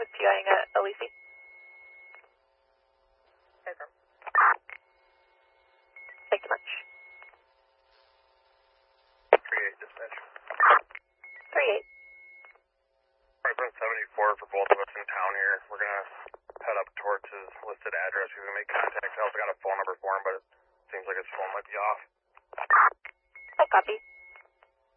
with PIing Elise. Okay. Thank you much. 3-8 dispatch. 3-8. Alright, Brent 74 for both of us in town here. We're gonna head up towards his listed address. We're gonna make contact. I also got a phone number for him, but it seems like his phone might be off. I copy.